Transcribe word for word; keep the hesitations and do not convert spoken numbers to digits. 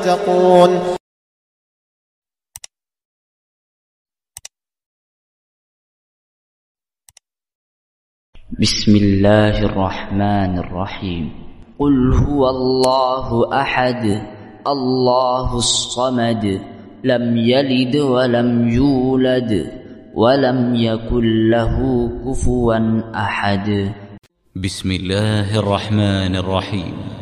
تتقون. بسم الله الرحمن الرحيم. قل هو الله أحد الله الصمد لم يلد ولم يولد ولم يكن له كفوا أحد. بسم الله الرحمن الرحيم.